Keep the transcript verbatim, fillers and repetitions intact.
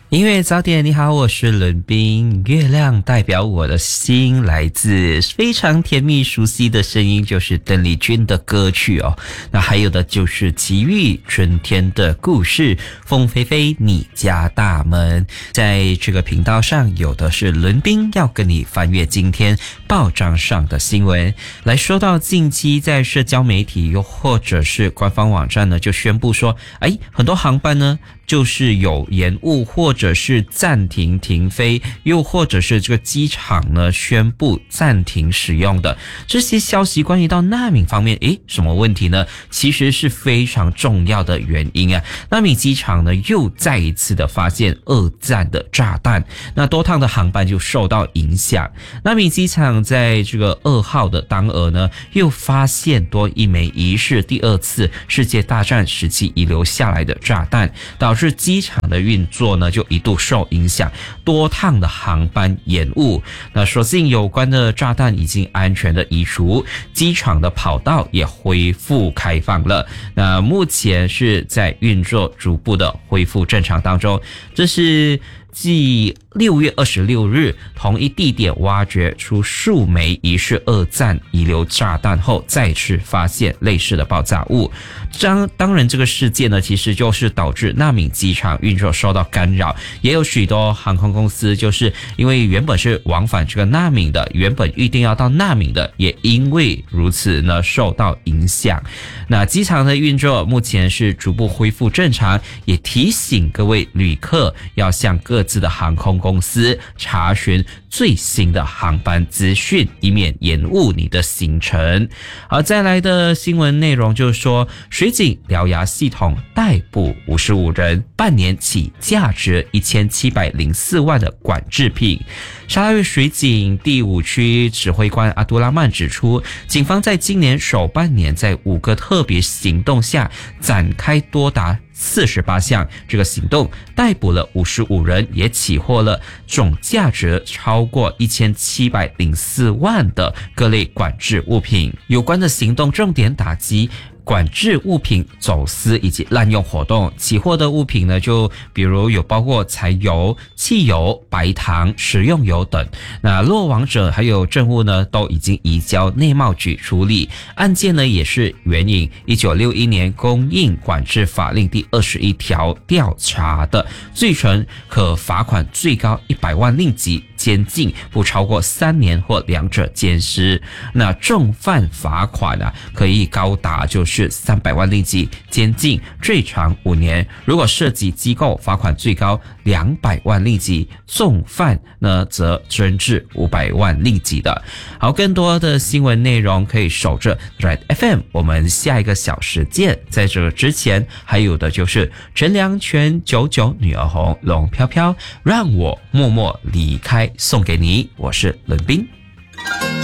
音乐早点，你好，我是伦斌。月亮代表我的心，来自非常甜蜜熟悉的声音，就是邓丽君的歌曲哦。那还有的就是齐豫春天的故事，凤飞飞你家大门。在这个频道上，有的是伦斌要跟你翻阅今天报章上的新闻，来说到近期在社交媒体又或者是官方网站呢，就宣布说，哎，很多航班呢就是有延误或者是暂停停飞，又或者是这个机场呢宣布暂停使用的这些消息，关于到纳敏方面，诶，什么问题呢？其实是非常重要的原因啊。纳敏机场呢又再一次的发现二战的炸弹，那多趟的航班就受到影响。纳敏机场在这个二号的当儿呢，又发现多一枚疑似第二次世界大战时期遗留下来的炸弹，导致是机场的运作呢就一度受影响，多趟的航班延误。那所幸有关的炸弹已经安全的移除，机场的跑道也恢复开放了。那目前是在运作逐步的恢复正常当中。这是继六月二十六日同一地点挖掘出数枚疑似二战遗留炸弹后，再次发现类似的爆炸物。当然这个事件呢，其实就是导致纳敏机场运作受到干扰，也有许多航空公司就是因为原本是往返这个纳敏的，原本预定要到纳敏的，也因为如此呢受到影响。那机场的运作目前是逐步恢复正常，也提醒各位旅客要向各自的航空公司查询最新的航班资讯，以免延误你的行程。而再来的新闻内容就是说，水警獠牙系统逮捕五十五人，半年起价值一千七百零四万的管制品。沙拉越水警第五区指挥官阿杜拉曼指出，警方在今年首半年在五个特别行动下展开多达四十八项这个行动，逮捕了五十五人，也起获了总价值超过一千七百零四万的各类管制物品。有关的行动重点打击管制物品走私以及滥用活动，起获的物品呢，就比如有包括柴油、汽油、白糖、食用油等。那落网者还有证物呢，都已经移交内贸局处理。案件呢，也是援引一九六一年供应管制法令第二十一条调查的，罪成可罚款最高一百万令吉，监禁不超过三年或两者兼施。那重犯罚款啊，可以高达就是三百万令吉，监禁最长五年。如果涉及机构，罚款最高两百万令吉，重犯呢则增至五百万令吉的。好，更多的新闻内容可以守着 Red F M， 我们下一个小时见。在这之前，还有的就是陈良泉、九九、女儿红、龙飘飘，让我默默离开，送给你。我是伦斌。